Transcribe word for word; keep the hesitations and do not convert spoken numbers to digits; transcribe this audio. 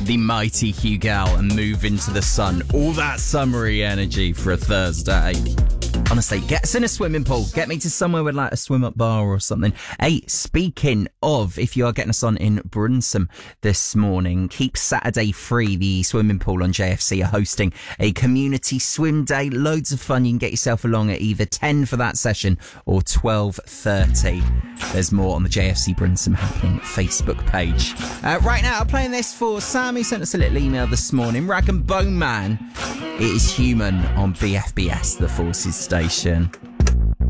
the mighty Hugal and move into the sun. All that summery energy for a Thursday. Honestly, get us in a swimming pool. Get me to somewhere with like a swim up bar or something. Hey, speaking of, if you are getting us on in Brunsum this morning, keep Saturday free. The swimming pool on J F C are hosting a community swim day. Loads of fun. You can get yourself along at either ten for that session or twelve thirty. There's more on the J F C Brunsum Happening Facebook page. Uh, right now, I'm playing this for Sam, who sent us a little email this morning. Rag and Bone Man. It is Human on B F B S, the Forces station.